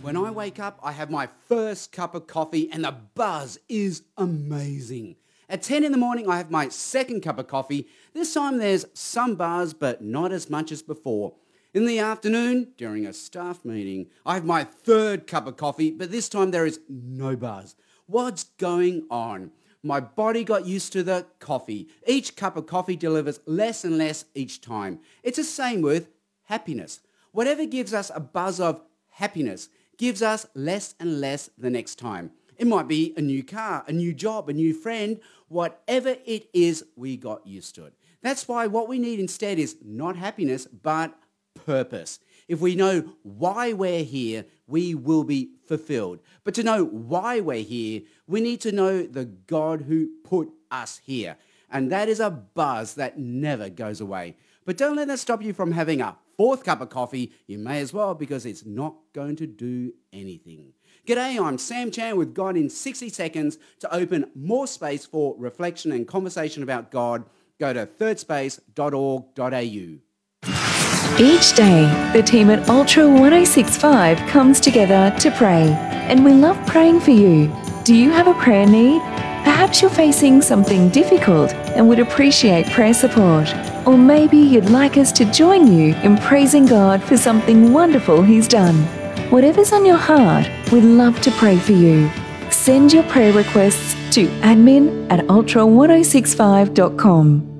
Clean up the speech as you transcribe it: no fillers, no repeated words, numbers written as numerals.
When I wake up, I have my first cup of coffee and the buzz is amazing. At 10 in the morning, I have my second cup of coffee. This time there's some buzz, but not as much as before. In the afternoon, during a staff meeting, I have my third cup of coffee, but this time there is no buzz. What's going on? My body got used to the coffee. Each cup of coffee delivers less and less each time. It's the same with happiness. Whatever gives us a buzz of happiness gives us less and less the next time. It might be a new car, a new job, a new friend. Whatever it is, we got used to it. That's why what we need instead is not happiness, but purpose. If we know why we're here, we will be fulfilled. But to know why we're here, we need to know the God who put us here. And that is a buzz that never goes away. But don't let that stop you from having a fourth cup of coffee. You may as well, because it's not going to do anything. G'day, I'm Sam Chan with God in 60 Seconds. To open more space for reflection and conversation about God, go to thirdspace.org.au. Each day, the team at Ultra 1065 comes together to pray, and we love praying for you. Do you have a prayer need? Perhaps you're facing something difficult and would appreciate prayer support. Or maybe you'd like us to join you in praising God for something wonderful He's done. Whatever's on your heart, we'd love to pray for you. Send your prayer requests to admin@ultra1065.com.